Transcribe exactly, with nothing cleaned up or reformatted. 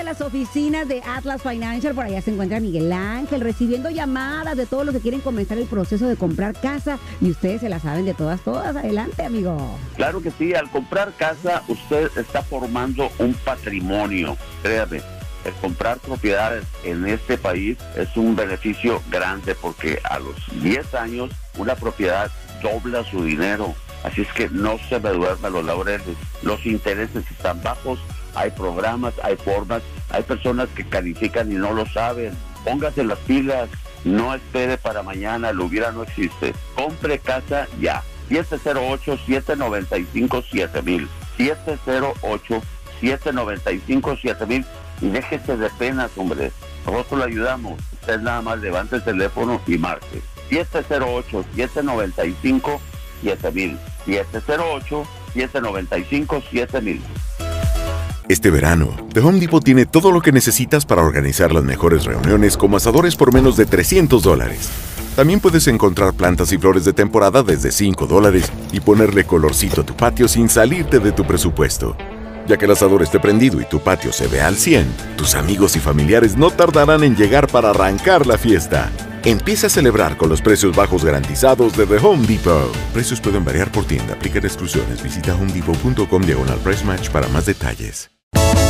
a las oficinas de Atlas Financial. Por allá se encuentra Miguel Ángel recibiendo llamadas de todos los que quieren comenzar el proceso de comprar casa. Y ustedes se la saben de todas, todas. Adelante, amigo. Claro que sí. Al comprar casa, usted está formando un patrimonio. Créame, el comprar propiedades en este país es un beneficio grande porque a los diez años una propiedad dobla su dinero. Así es que no se me duerman los laureles. Los intereses están bajos, hay programas, hay formas, hay personas que califican y no lo saben. Póngase las pilas, no espere para mañana, lo hubiera no existe. Compre casa ya. siete cero ocho, siete nueve cinco, siete mil. siete cero ocho, siete nueve cinco, siete mil. Y déjese de penas, hombre. Nosotros le ayudamos. Usted nada más levante el teléfono y marque. siete cero ocho, siete nueve cinco, siete mil. siete cero ocho, siete nueve cinco, siete mil. Este verano, The Home Depot tiene todo lo que necesitas para organizar las mejores reuniones como asadores por menos de trescientos dólares. También puedes encontrar plantas y flores de temporada desde cinco dólares y ponerle colorcito a tu patio sin salirte de tu presupuesto. Ya que el asador esté prendido y tu patio se vea al cien, tus amigos y familiares no tardarán en llegar para arrancar la fiesta. Empieza a celebrar con los precios bajos garantizados de The Home Depot. Precios pueden variar por tienda. Aplican exclusiones. Visita homedepot punto com diagonal price match para más detalles.